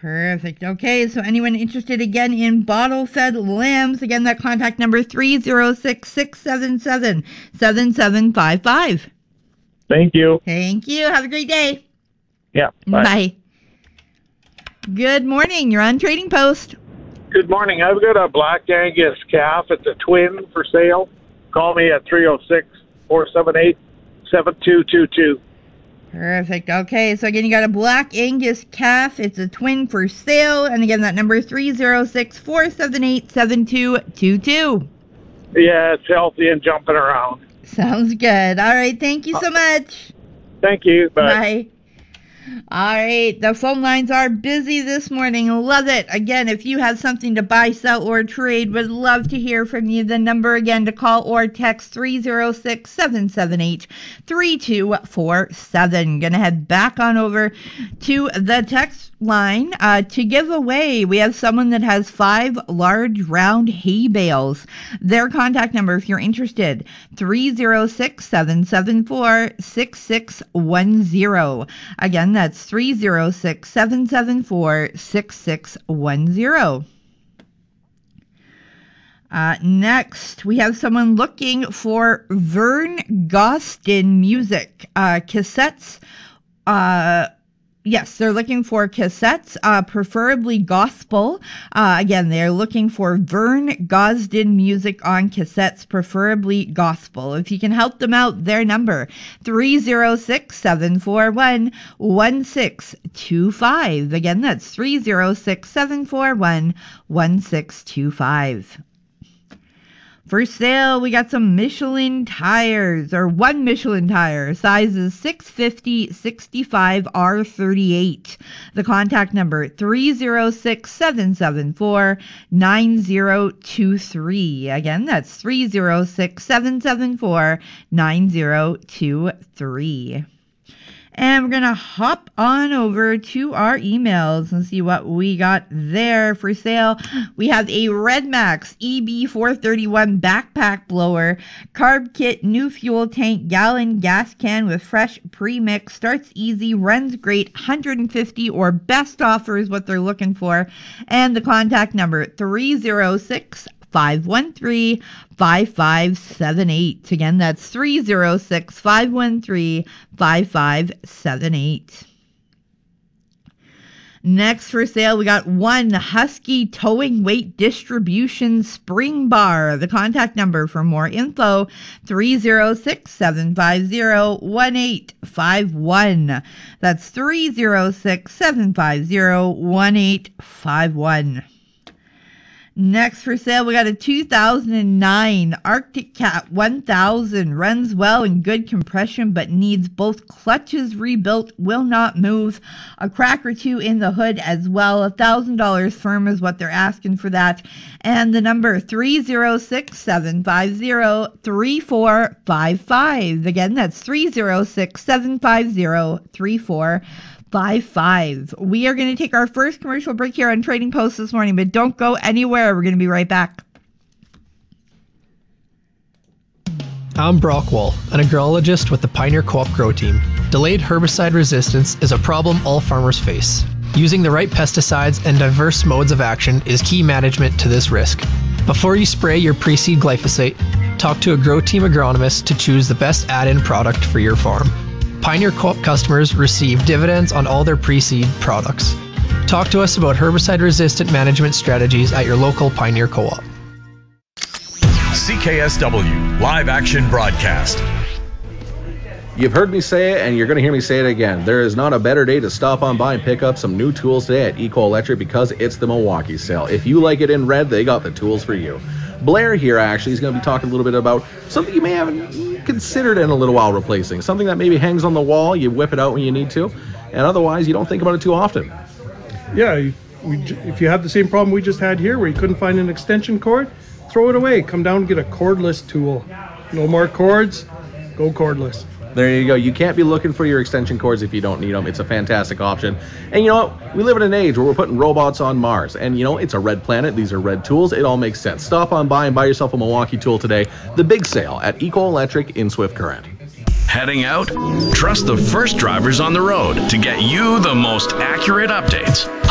Perfect. Okay, so anyone interested again in bottle-fed lambs, again, that contact number 306-677-7755. Thank you. Thank you. Have a great day. Yeah. Bye. Bye. Good morning. You're on Trading Post. Good morning. I've got a Black Angus calf. It's a twin for sale. Call me at 306-478-7222. Perfect. Okay, so again, you got a Black Angus calf. It's a twin for sale. And again, that number is 306-478-7222. Yeah, it's healthy and jumping around. Sounds good. All right, thank you so much. Thank you. Bye. Bye. All right, the phone lines are busy this morning. Love it. Again, if you have something to buy, sell, or trade, would love to hear from you. The number again to call or text 306-778-3247. Gonna head back on over to the text line to give away. We have someone that has 5 large round hay bales. Their contact number, if you're interested, 306-774-6610. Again, that's 306-774-6610. Next, we have someone looking for Vern Gosdin music cassettes. Yes, they're looking for cassettes, preferably gospel. Again, they're looking for Vern Gosdin music on cassettes, preferably gospel. If you can help them out, their number, 306-741-1625. Again, that's 306-741-1625. For sale, we got some Michelin tires, or one Michelin tire, sizes 650/65 R38. The contact number, 306-774-9023. Again, that's 306-774-9023. And we're going to hop on over to our emails and see what we got there for sale. We have a Redmax EB431 backpack blower, carb kit, new fuel tank, gallon gas can with fresh pre-mix. Starts easy, runs great, 150 or best offer is what they're looking for. And the contact number, 306-513-5578. Again, that's 306-513-5578. Next for sale, we got one Husky towing weight distribution spring bar. The contact number for more info, 306-750-1851. That's 306-750-1851. Next for sale, we got a 2009 Arctic Cat 1000. Runs well in good compression, but needs both clutches rebuilt, will not move. A crack or two in the hood as well. $1,000 firm is what they're asking for that. And the number, 306-750-3455. Again, that's 306-750-3455. We are going to take our first commercial break here on Trading Post this morning, but don't go anywhere. We're going to be right back. I'm Brock Wall, an agrologist with the Pioneer Co-op Grow Team. Delayed herbicide resistance is a problem all farmers face. Using the right pesticides and diverse modes of action is key management to this risk. Before you spray your pre-seed glyphosate, talk to a Grow Team agronomist to choose the best add-in product for your farm. Pioneer Co-op customers receive dividends on all their pre-seed products. Talk to us about herbicide-resistant management strategies at your local Pioneer Co-op. CKSW Live Action Broadcast. You've heard me say it, and you're going to hear me say it again. There is not a better day to stop on by and pick up some new tools today at Eco Electric because it's the Milwaukee sale. If you like it in red, they got the tools for you. Blair here actually is going to be talking a little bit about something you may haven't considered in a little while replacing. Something that maybe hangs on the wall, you whip it out when you need to, and otherwise you don't think about it too often. Yeah, if you have the same problem we just had here where you couldn't find an extension cord, throw it away. Come down and get a cordless tool. No more cords, go cordless. There you go. You can't be looking for your extension cords if you don't need them. It's a fantastic option. And you know what? We live in an age where we're putting robots on Mars. And you know, it's a red planet. These are red tools. It all makes sense. Stop on by and buy yourself a Milwaukee tool today. The big sale at Eco Electric in Swift Current. Heading out? Trust the first drivers on the road to get you the most accurate updates.